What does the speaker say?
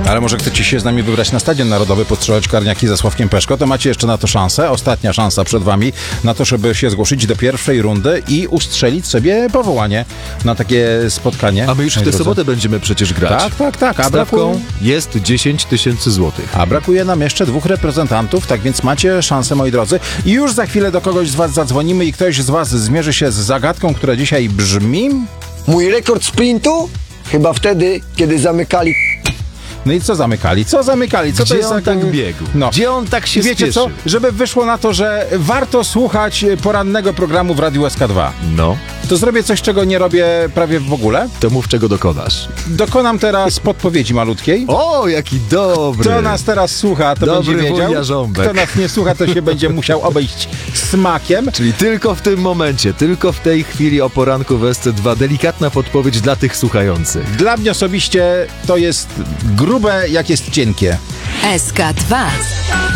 Ale może chcecie się z nami wybrać na Stadion Narodowy, postrzelać karniaki ze Sławkiem Peszko, to macie jeszcze na to szansę. Ostatnia szansa przed wami na to, żeby się zgłosić do pierwszej rundy i ustrzelić sobie powołanie na takie spotkanie. A my już w tę sobotę będziemy przecież grać. Tak. Stawką jest 10 000 złotych. A brakuje nam jeszcze 2 reprezentantów, tak więc macie szansę, moi drodzy. I już za chwilę do kogoś z was zadzwonimy i ktoś z was zmierzy się z zagadką, która dzisiaj brzmi... Mój rekord sprintu? Chyba wtedy, kiedy zamykali. No i co zamykali? Co to Gdzie jest on tak biegł? No. Gdzie on tak się Wiecie spieszył? co? Żeby wyszło na to, że warto słuchać porannego programu w Radiu SK2. No, To zrobię coś, czego nie robię prawie w ogóle. to mów, czego dokonasz. Dokonam teraz podpowiedzi malutkiej. O, jaki dobry! Kto nas teraz słucha, to Dobry będzie wiedział. wuja Ząbek. Kto nas nie słucha, to się będzie musiał obejść smakiem. Czyli tylko w tym momencie, tylko w tej chwili o poranku w SC2 delikatna podpowiedź dla tych słuchających. Dla mnie osobiście to jest grube, jak jest cienkie. SK2.